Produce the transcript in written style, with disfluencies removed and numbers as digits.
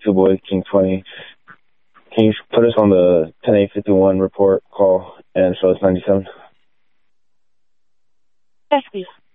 Two Boys, King 20. Can you put us on the 10851 report call and show us 97? Yes, please.